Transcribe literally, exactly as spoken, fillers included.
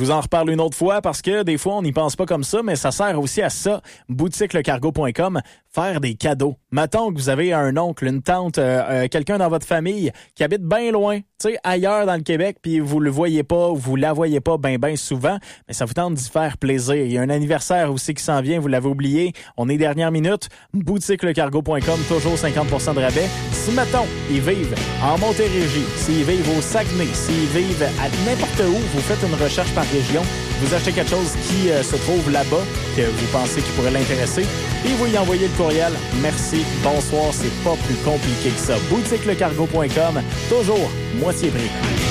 vous en reparle une autre fois parce que des fois, on n'y pense pas comme ça, mais ça sert aussi à ça. boutique le cargo point com, faire des cadeaux. Mettons que vous avez un oncle, une tante, euh, euh, quelqu'un dans votre famille qui habite bien loin, tu sais, ailleurs dans le Québec, puis vous le voyez pas, vous la voyez pas bien, bien souvent, mais ça vous tente d'y faire plaisir. Il y a un anniversaire aussi qui s'en vient, vous l'avez oublié. On est dernière minute. boutique le cargo point com, toujours cinquante pour cent de rabais. Si, mettons, ils vivent en Montérégie, s'ils vivent au Saguenay, s'ils vivent à n'importe où, vous faites une recherche par région, vous achetez quelque chose qui euh, se trouve là-bas, que vous pensez qui pourrait l'intéresser, et vous y envoyez le courriel. Merci, bonsoir, c'est pas plus compliqué que ça. boutique le cargo point com, toujours moitié prix.